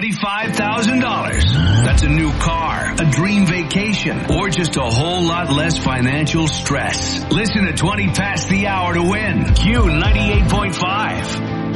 $25,000. That's a new car, a dream vacation, or just a whole lot less financial stress. Listen to 20 Past the Hour to win. Q 98.5.